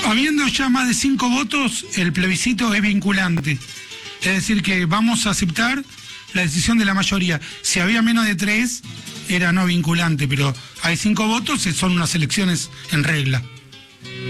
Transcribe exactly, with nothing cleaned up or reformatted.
Habiendo ya más de cinco votos, el plebiscito es vinculante. Es decir, que vamos a aceptar la decisión de la mayoría. Si había menos de tres, era no vinculante, pero hay cinco votos, son unas elecciones en regla.